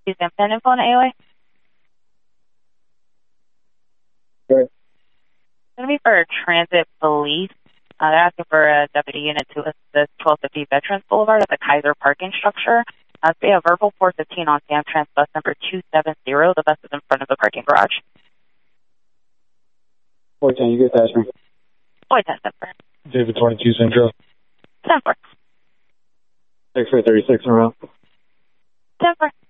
Sam Penn info on AOA. Good. It's going to be for transit police. They're asking for a deputy unit to assist 1250 Veterans Boulevard at the Kaiser parking structure. They have verbal 415 on Samtrans bus number 270. The bus is in front of the parking garage. 410, you get that, Ashburn. Boy, that's Denver. David 22 Central. Denver. X-ray 36 in a row. Denver.